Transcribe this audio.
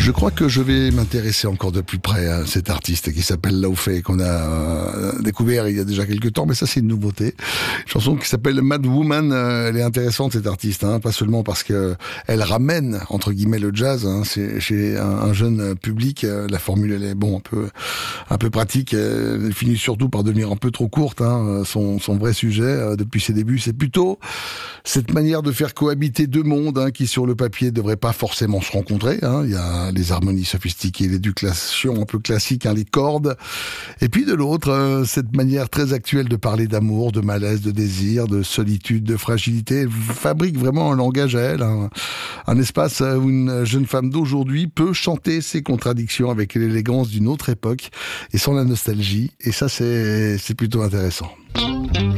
Je crois que je vais m'intéresser encore de plus près à cet artiste qui s'appelle Laufey, qu'on a découvert il y a déjà quelques temps, mais ça c'est une nouveauté. Une chanson qui s'appelle Mad Woman. Elle est intéressante, cette artiste, pas seulement parce que elle ramène entre guillemets le jazz. C'est chez un jeune public. La formule elle est un peu pratique. Elle finit surtout par devenir un peu trop courte. Son vrai sujet depuis ses débuts, c'est plutôt cette manière de faire cohabiter deux mondes qui sur le papier devraient pas forcément se rencontrer. Il y a les harmonies sophistiquées, l'éducation un peu classique, les cordes. Et puis de l'autre, cette manière très actuelle de parler d'amour, de malaise, de désir, de solitude, de fragilité. Elle fabrique vraiment un langage à elle, un espace où une jeune femme d'aujourd'hui peut chanter ses contradictions avec l'élégance d'une autre époque et sans la nostalgie. Et ça, c'est plutôt intéressant.